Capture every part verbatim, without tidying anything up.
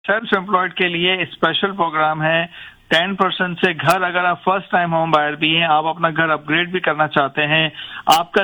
Self employed के लिए special programme है। टेन परसेंट से घर, अगर आप फर्स्ट टाइम होम बायर भी हैं, आप अपना घर अपग्रेड भी करना चाहते हैं, आपका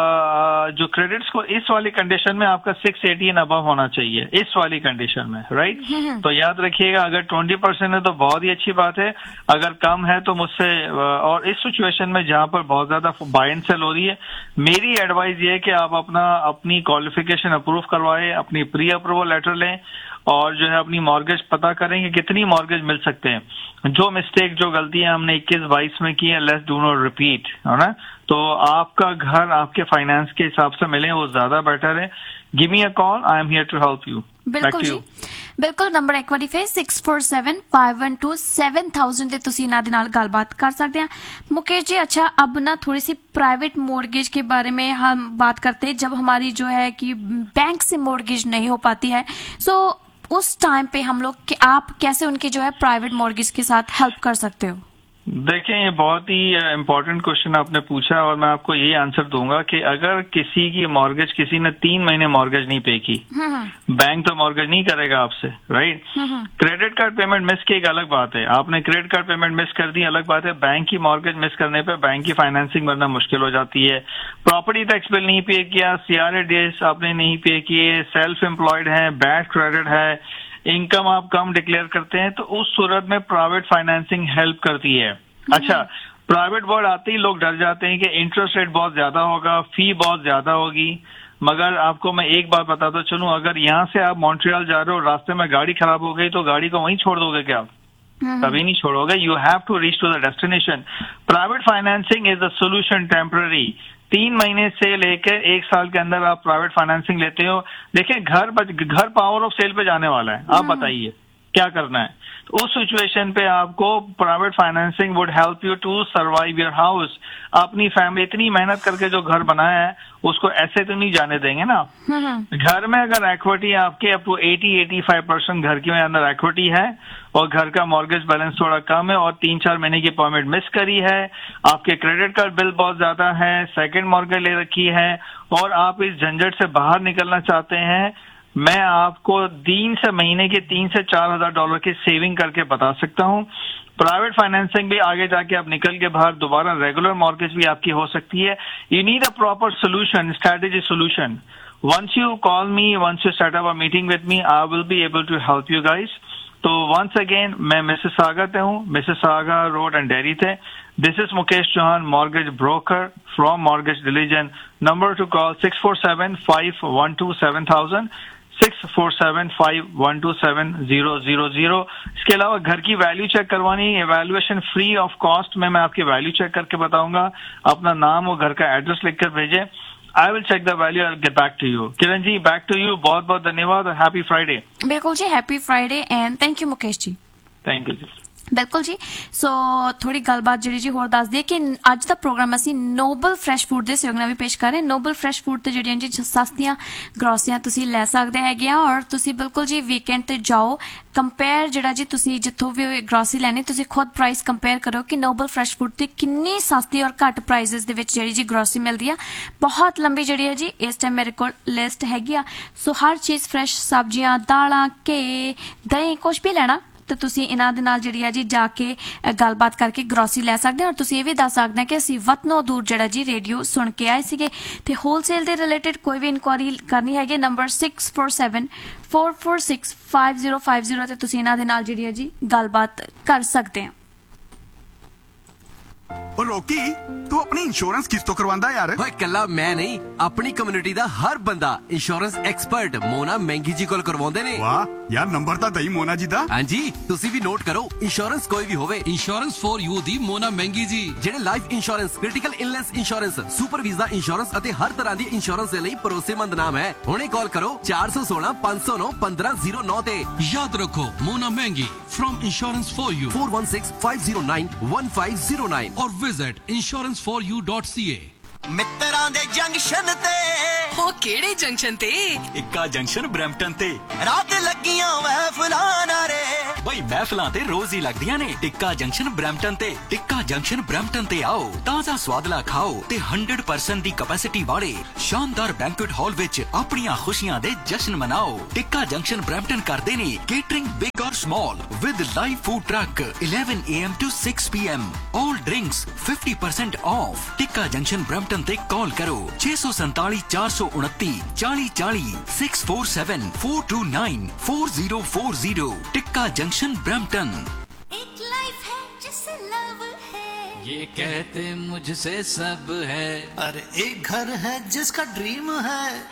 जो क्रेडिट स्कोर इस वाली कंडीशन में आपका सिक्स एटी एंड अबव होना चाहिए, इस वाली कंडीशन में, राइट। तो याद रखिएगा, अगर ट्वेंटी परसेंट है तो बहुत ही अच्छी बात है, अगर कम है तो मुझसे, और इस सिचुएशन में जहां पर बहुत ज्यादा बाय एंड सेल हो रही है, मेरी एडवाइस ये है कि आप अपना अपनी क्वालिफिकेशन अप्रूव करवाएं, अपनी प्री अप्रूवल लेटर लें और जो है अपनी मॉर्गेज पता करें कि कितनी मॉर्गेज मिल सकते हैं। जो मिस्टेक, जो गलतियां हमने इक्कीस बाईस में की है, लेट्स डू नॉट रिपीट, है ना। तो आपका घर आपके फाइनेंस के हिसाब से मिले वो ज्यादा बेटर है। Give me a call, I am here to help you. बिल्कुल जी, बिल्कुल। नंबर एक वारी फिर six four seven five one two seven thousand तुसी इन्हां दे नाल गलबात कर सकते हैं। मुकेश जी, अच्छा अब ना थोड़ी सी प्राइवेट मॉर्गेज के बारे में हम बात करते हैं, जब हमारी जो है कि बैंक से मॉर्गेज नहीं हो पाती है, सो उस टाइम पे हम लोग, आप कैसे उनके जो है प्राइवेट मॉर्गेज के साथ हेल्प कर सकते हो? देखें, ये बहुत ही इम्पोर्टेंट क्वेश्चन आपने पूछा और मैं आपको ये आंसर दूंगा कि अगर किसी की मॉर्गेज, किसी ने तीन महीने मॉर्गेज नहीं पे की, बैंक तो मॉर्गेज नहीं करेगा आपसे, right. Credit card payment miss की एक अलग बात है, आपने क्रेडिट कार्ड पेमेंट मिस कर दी अलग बात है, बैंक की मॉर्गेज मिस करने पे बैंक की फाइनेंसिंग बनना मुश्किल हो जाती है। प्रॉपर्टी टैक्स बिल नहीं पे किया, सीआरए डेज आपने नहीं पे किए, सेल्फ एम्प्लॉयड है, बैड क्रेडिट है, इनकम आप कम डिक्लेयर करते हैं, तो उस सूरत में प्राइवेट फाइनेंसिंग हेल्प करती है। अच्छा, प्राइवेट वर्ड आते ही लोग डर जाते हैं कि इंटरेस्ट रेट बहुत ज्यादा होगा, फी बहुत ज्यादा होगी, मगर आपको मैं एक बात बताता चलूं, अगर यहाँ से आप मॉन्ट्रियल जा रहे हो, रास्ते में गाड़ी खराब हो गई तो गाड़ी को वहीं छोड़ दोगे क्या आप? कभी नहीं छोड़ोगे। You have to reach to the destination. Private financing is the solution temporary. तीन महीने से लेकर एक साल के अंदर आप प्राइवेट फाइनेंसिंग लेते हो। देखिए, घर घर पावर ऑफ सेल पे जाने वाला है, आप बताइए क्या करना है। तो उस सिचुएशन पे आपको private financing would help you to survive your house. अपनी फैमिली इतनी मेहनत करके जो घर बनाया है उसको ऐसे तो नहीं जाने देंगे ना। घर में अगर इक्विटी आपके अप टू अस्सी पचासी परसेंट घर के अंदर इक्विटी है और घर का मॉर्गेज बैलेंस थोड़ा कम है और तीन चार महीने की पेमेंट मिस करी है, आपके क्रेडिट कार्ड बिल बहुत ज्यादा है, सेकंड मॉर्गेज ले रखी है और आप इस झंझट से बाहर निकलना चाहते हैं, मैं आपको दिन से महीने के तीन से चार हजार डॉलर की सेविंग करके बता सकता हूँ। प्राइवेट फाइनेंसिंग भी आगे जाके आप निकल के बाहर दोबारा रेगुलर मॉर्गेज भी आपकी हो सकती है। You need a proper solution, strategy solution. Once you call me, once you set up a meeting with me, I will be able to help you guys. तो वंस अगेन, मैं Mississauga से हूँ, Mississauga road and dairy थे। This is Mukesh Chauhan, mortgage broker from mortgage delusion. Number two call six four seven five one two seven thousand, six four seven five one two seven zero zero zero. इसके अलावा घर की value check करवानी, evaluation free of cost में मैं आपकी value check करके बताऊंगा। अपना नाम और घर का एड्रेस लिखकर भेजें, I will check the value and get back to you. Kiran ji, back to you. बहुत बहुत धन्यवाद और हैप्पी फ्राइडे। बिल्कुल जी, happy Friday and thank you Mukesh ji. Thank you जी। बिल्कुल जी। सो थोड़ी गलबात जी जी होर दस दिए कि अज का प्रोग्राम असी नोबल फ्रैश फूड के सहयोग भी पेश कर रहे हैं। नोबल फ्रैश फूड तो जी सस्तियां ग्रोसरियां तुसी लै सकते हैं और तुसी बिल्कुल जी वीकेंड ते जाओ, कंपेयर जड़ा जी तुसी जिथों भी ग्रोसरी लैनी तुसी खुद प्राइस कंपेयर करो कि नोबल फ्रैश फूड ते किन्नी सस्ती और घट प्राइजेस दे विच जी ग्रोसरी मिलती है। बहुत लंबी जी है जी इस टाइम मेरे को लिस्ट हैगी आ। सो हर चीज़ फ्रैश, सब्जियां, दालां, घे, दही, कुछ भी लेना तो तुसी इन्हां दे नाल जिहड़ी है जी जाके गलबात करके ग्रोसरी लै सकते हैं। और तुसी ये भी दस सकते हैं कि असीं वतनों दूर जिहड़ा जी रेडियो सुन के आए सीगे ते होलसेल दे रिलेटेड कोई भी इंक्वायरी करनी हैगी, number six four seven four four six five zero five zero ते तुसी इन्हां दे नाल जिहड़ी है जी गलबात कर सकते हैं। ओ रोकी, तू अपनी इंश्योरेंस किस तो करवांदा यार? ओए कल्ला मैं नहीं, अपनी कम्युनिटी दा हर बंदा इंश्योरेंस एक्सपर्ट मोना महंगी जी कोल करवाउंदे ने। वाह यार, नंबर ता दई मोना जी दा। हां जी, तुसी भी नोट करो, इंश्योरेंस कोई भी होवे, इंश्योरेंस फॉर यू दी मोना महंगी जी, जेडे life insurance, critical illness insurance, super visa insurance अते हर तरह दी इंश्योरेंस दे लई भरोसेमंद नाम है। हुणे कॉल करो चार सौ सोलह पांच सौ नौ पंद्रह जीरो नौ ते। याद रखो मोना महंगी from insurance for you, four one six five zero nine one five zero nine और visit insurance for U dot C A. मित्तरां they junction ते ओ केड़े जंक्शन ते? इक्का जंक्शन ब्रैम्पटन ते रात लगियां महफिलां रे। भाई महफिलां ते रोज ही लगदियां ने। टिक्का जंक्शन ब्रैम्पटन ते टिक्का जंक्शन ब्रैम्पटन ते आओ, ताजा स्वादला खाओ ते हंड्रेड परसेंट दी कैपेसिटी वाले शानदार बैंक्वेट हॉल विच अपनियां खुशियां दे जश्न मनाओ। टिक्का जंक्शन ब्रैम्पटन करदे ने केटरिंग बिग और small with live food truck eleven a m to six p m all drinks fifty percent of. Tikka junction Brampton ते कॉल करो छे सौ सैंतालीस चार सौ उनतीस चालीस चालीस six four seven four to nine four zero four zero. Tikka junction Brampton. एक लाइफ है जिसे लव है, ये कहते मुझसे सब है। अरे एक घर है जिसका ड्रीम है।